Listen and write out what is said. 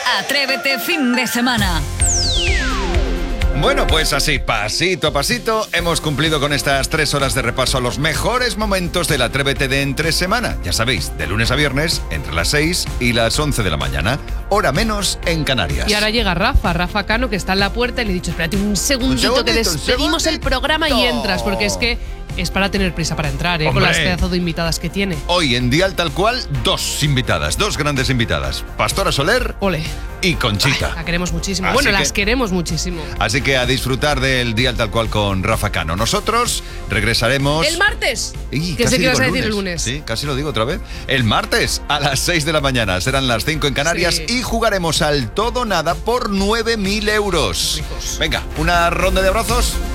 Atrévete fin de semana. Bueno, pues así, pasito a pasito, hemos cumplido con estas 3 horas de repaso a los mejores momentos del Atrévete de entre semana. Ya sabéis, de lunes a viernes, entre las 6 y las 11 de la mañana, hora menos en Canarias. Y ahora llega Rafa Cano, que está en la puerta, y le he dicho, espérate un segundito que despedimos el programa y entras, porque es que es para tener prisa para entrar, con las pedazos de invitadas que tiene. Hoy en Dial Tal Cual, 2 invitadas, 2 grandes invitadas. Pastora Soler Ole. y Conchita. Ay, la queremos muchísimo. Así Bueno, que las queremos muchísimo. Así que a disfrutar del Dial Tal Cual con Rafa Cano. Nosotros regresaremos... ¡El martes! Y que casi sé que vas a digo decir el lunes. Sí, casi lo digo otra vez. El martes a las 6 de la mañana. Serán las 5 en Canarias, Sí. y jugaremos al todo nada por 9.000 euros. Ricos. Venga, una ronda de abrazos.